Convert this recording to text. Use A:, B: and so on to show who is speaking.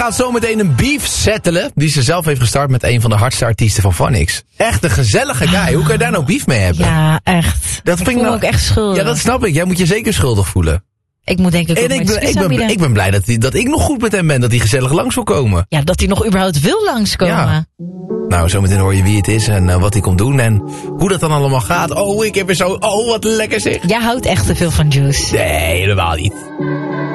A: gaat zo meteen een beef settelen die ze zelf heeft gestart met een van de hardste artiesten van Phonics. Echt een gezellige guy. Hoe kan je daar nou beef mee hebben?
B: Ja, echt.
A: Dat
B: ik
A: vind
B: voel me
A: nou...
B: ook echt schuldig.
A: Ja, dat snap ik. Jij moet je zeker schuldig voelen.
B: Ik moet denk ik ook
A: Ik ben blij dat ik nog goed met hem ben, dat hij gezellig langs wil komen.
B: Ja, dat hij nog überhaupt wil langskomen.
A: Ja. Nou, zometeen hoor je wie het is en wat hij komt doen en hoe dat dan allemaal gaat. Oh, ik heb er zo... Oh, wat lekker zeg.
B: Jij houdt echt te veel van Juice.
A: Nee, helemaal niet.